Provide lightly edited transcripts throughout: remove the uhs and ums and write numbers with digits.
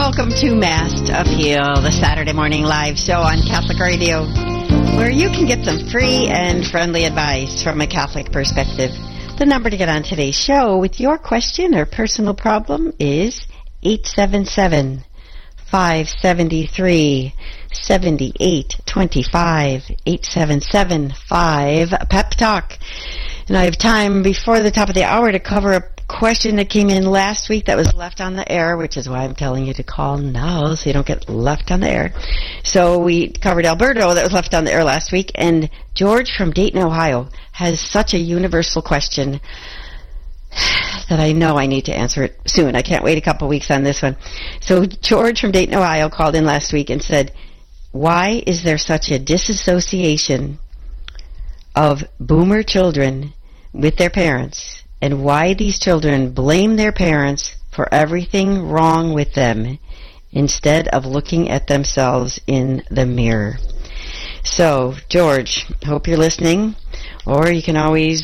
welcome to Mast Appeal, the Saturday morning live show on Catholic Radio, where you can get some free and friendly advice from a Catholic perspective. The number to get on today's show with your question or personal problem is 877-573-7825, 877-5-PEP-TALK. And I have time before the top of the hour to cover a question that came in last week that was left on the air, which is why I'm telling you to call now so you don't get left on the air. So we covered Alberto that was left on the air last week, and George from Dayton, Ohio has such a universal question that I know I need to answer it soon. I can't wait a couple weeks on this one. So George from Dayton, Ohio called in last week and said, why is there such a disassociation of boomer children with their parents, and why these children blame their parents for everything wrong with them instead of looking at themselves in the mirror? So, George, hope you're listening, or you can always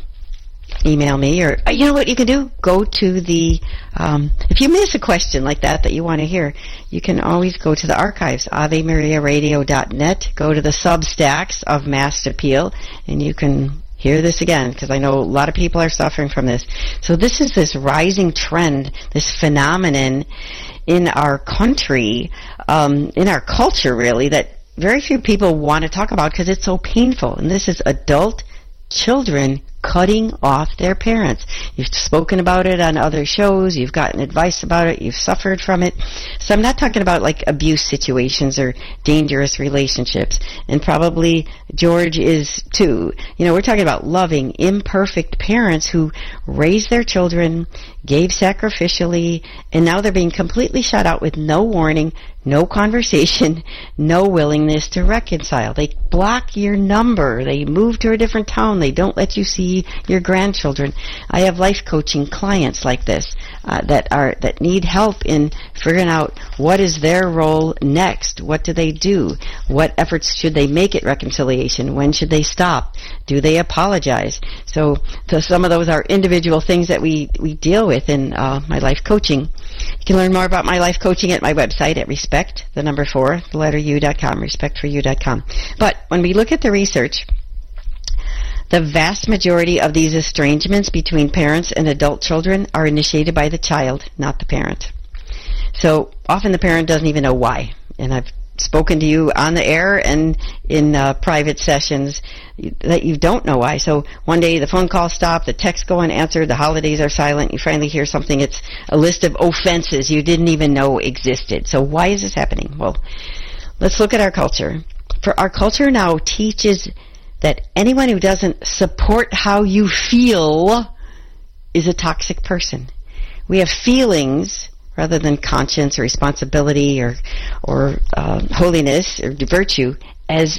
email me, or you know what you can do? Go to the, if you miss a question like that you want to hear, you can always go to the archives, AveMariaRadio.net, go to the Substacks of Mast Appeal, and you can hear this again, because I know a lot of people are suffering from this. So this is this rising trend, this phenomenon in our country, in our culture really, that very few people want to talk about because it's so painful. And this is adult children cutting off their parents. You've spoken about it on other shows. You've gotten advice about it. You've suffered from it. So I'm not talking about like abuse situations or dangerous relationships. And probably George is too. You know, we're talking about loving, imperfect parents who raised their children, gave sacrificially, and now they're being completely shut out with no warning, no conversation, no willingness to reconcile. They block your number. They move to a different town. They don't let you see your grandchildren. I have life coaching clients like this that need help in figuring out what is their role next. What do they do? What efforts should they make at reconciliation? When should they stop? Do they apologize? So some of those are individual things that we deal with in my life coaching. You can learn more about my life coaching at my website at respect4u.com, respect4u.com. But when we look at the research, the vast majority of these estrangements between parents and adult children are initiated by the child, not the parent. So often the parent doesn't even know why. And I've spoken to you on the air and in private sessions that you don't know why. So one day the phone call stopped, the texts go unanswered, the holidays are silent, you finally hear something, it's a list of offenses you didn't even know existed. So why is this happening? Well, let's look at our culture. For our culture now teaches that anyone who doesn't support how you feel is a toxic person. We have feelings rather than conscience or responsibility or holiness or virtue, as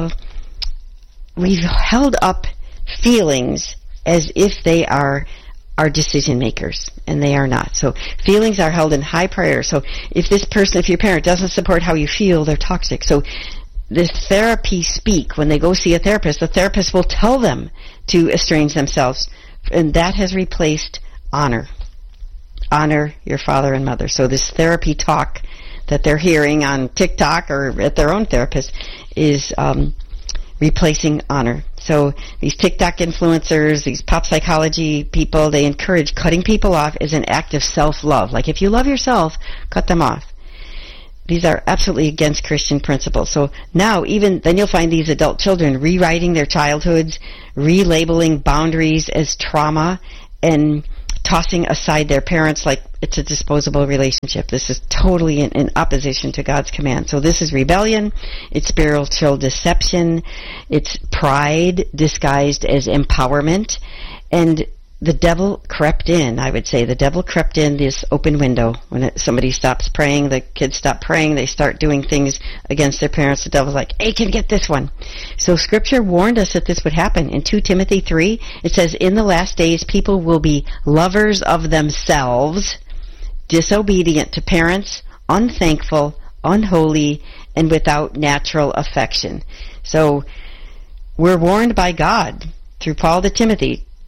we've held up feelings as if they are our decision makers, and they are not. So feelings are held in high priority. So if your parent doesn't support how you feel, they're toxic. So the therapy speak, when they go see a therapist, the therapist will tell them to estrange themselves, and that has replaced honor. Honor your father and mother. So this therapy talk that they're hearing on TikTok or at their own therapist is replacing honor. So these TikTok influencers, these pop psychology people, they encourage cutting people off as an act of self-love. Like if you love yourself, cut them off. These are absolutely against Christian principles. So now even then you'll find these adult children rewriting their childhoods, relabeling boundaries as trauma, and tossing aside their parents like it's a disposable relationship. This is totally in opposition to God's command. So this is rebellion, it's spiritual deception, it's pride disguised as empowerment, and the devil crept in, I would say. The devil crept in this open window. When somebody stops praying, the kids stop praying, they start doing things against their parents. The devil's like, hey, can get this one. So Scripture warned us that this would happen. In 2 Timothy 3, it says, in the last days, people will be lovers of themselves, disobedient to parents, unthankful, unholy, and without natural affection. So we're warned by God through Paul to Timothy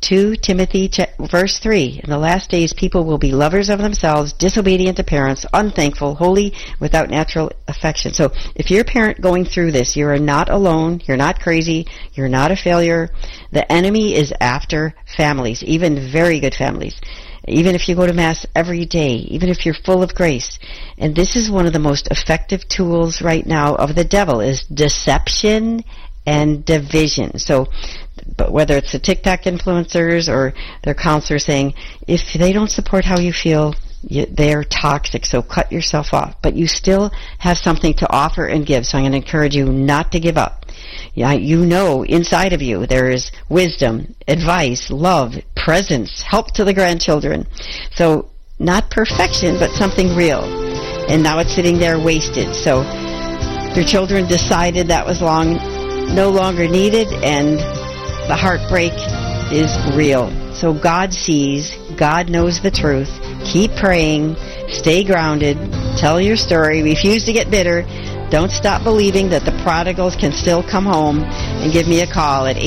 2 Timothy verse 3, in the last days people will be lovers of themselves, disobedient to parents, unthankful, holy, without natural affection. So if you're a parent going through this, you are not alone, you're not crazy, you're not a failure. The enemy is after families, even very good families. Even if you go to Mass every day, even if you're full of grace. And this is one of the most effective tools right now of the devil, is deception and division. So, but whether it's the TikTok influencers or their counselors saying, if they don't support how you feel, they're toxic, so cut yourself off. But you still have something to offer and give, so I'm going to encourage you not to give up. Yeah, you know inside of you there is wisdom, advice, love, presence, help to the grandchildren. So not perfection, but something real. And now it's sitting there wasted. So your children decided that was no longer needed, and the heartbreak is real. So God sees, God knows the truth. Keep praying, stay grounded, tell your story, refuse to get bitter. Don't stop believing that the prodigals can still come home, and give me a call at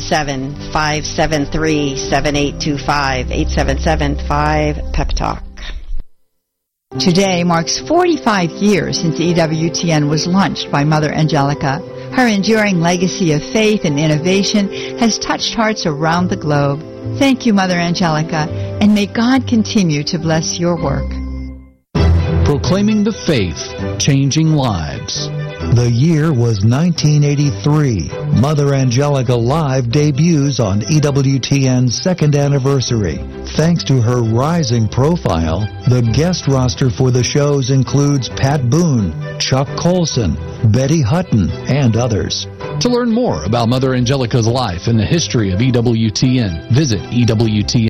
877-573-7825, 877-5-PEP-TALK. Today marks 45 years since EWTN was launched by Mother Angelica. Her enduring legacy of faith and innovation has touched hearts around the globe. Thank you, Mother Angelica, and may God continue to bless your work. Proclaiming the faith, changing lives. The year was 1983. Mother Angelica Live debuts on EWTN's second anniversary. Thanks to her rising profile, the guest roster for the shows includes Pat Boone, Chuck Colson, Betty Hutton, and others. To learn more about Mother Angelica's life and the history of EWTN, visit EWTN.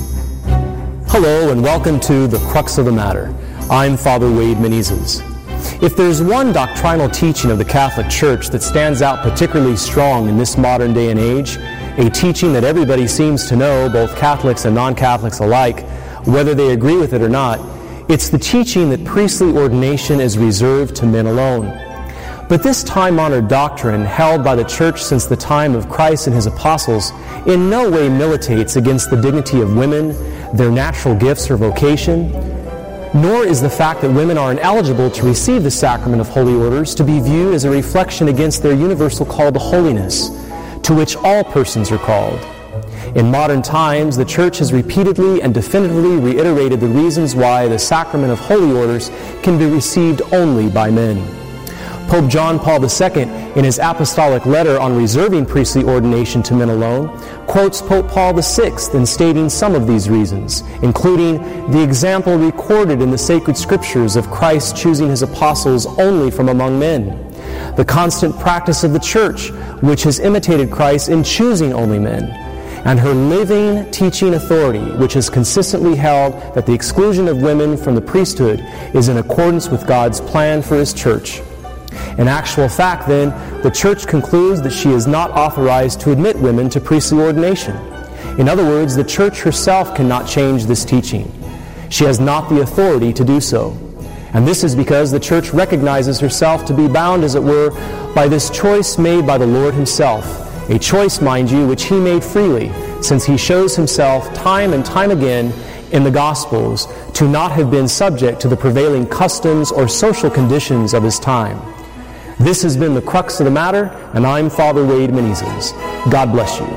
Hello and welcome to The Crux of the Matter. I'm Father Wade Menezes. If there's one doctrinal teaching of the Catholic Church that stands out particularly strong in this modern day and age, a teaching that everybody seems to know, both Catholics and non-Catholics alike, whether they agree with it or not, it's the teaching that priestly ordination is reserved to men alone. But this time-honored doctrine, held by the Church since the time of Christ and His apostles, in no way militates against the dignity of women, their natural gifts or vocation, nor is the fact that women are ineligible to receive the sacrament of holy orders to be viewed as a reflection against their universal call to holiness, to which all persons are called. In modern times, the Church has repeatedly and definitively reiterated the reasons why the sacrament of holy orders can be received only by men. Pope John Paul II, in his apostolic letter on reserving priestly ordination to men alone, quotes Pope Paul VI in stating some of these reasons, including the example recorded in the sacred scriptures of Christ choosing his apostles only from among men, the constant practice of the Church, which has imitated Christ in choosing only men, and her living teaching authority, which has consistently held that the exclusion of women from the priesthood is in accordance with God's plan for His Church. In actual fact, then, the Church concludes that she is not authorized to admit women to priestly ordination. In other words, the Church herself cannot change this teaching. She has not the authority to do so. And this is because the Church recognizes herself to be bound, as it were, by this choice made by the Lord Himself. A choice, mind you, which He made freely, since He shows Himself time and time again in the Gospels to not have been subject to the prevailing customs or social conditions of His time. This has been The Crux of the Matter, and I'm Father Wade Menezes. God bless you.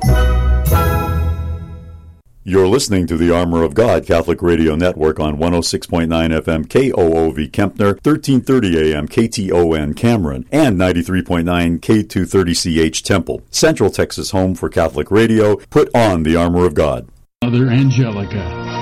You're listening to the Armor of God Catholic Radio Network on 106.9 FM KOOV Kempner, 1330 AM KTON Cameron, and 93.9 K230CH Temple. Central Texas home for Catholic Radio. Put on the Armor of God. Mother Angelica.